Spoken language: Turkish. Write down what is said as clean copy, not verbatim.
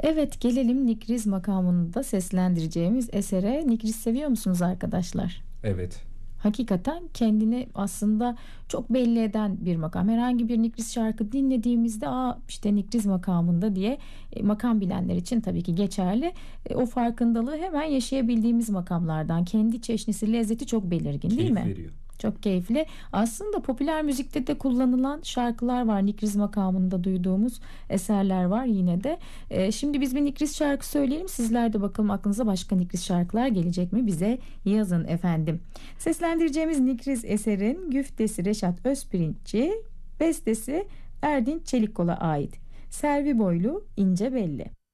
Evet, gelelim Nikriz makamında seslendireceğimiz esere. Nikriz seviyor musunuz arkadaşlar? Evet. Hakikaten kendini aslında çok belli eden bir makam. Herhangi bir Nikriz şarkı dinlediğimizde işte Nikriz makamında diye makam bilenler için tabii ki geçerli. O farkındalığı hemen yaşayabildiğimiz makamlardan. Kendi çeşnisi, lezzeti çok belirgin, değil Keyif mi? veriyor. Çok keyifli. Aslında popüler müzikte de kullanılan şarkılar var. Nikriz makamında duyduğumuz eserler var yine de. Şimdi biz bir Nikriz şarkı söyleyelim. Sizler de bakalım aklınıza başka Nikriz şarkılar gelecek mi? Bize yazın efendim. Seslendireceğimiz Nikriz eserin güftesi Reşat Özpirinççi, bestesi Erdinç Çelikkol'a ait. Servi boylu ince belli.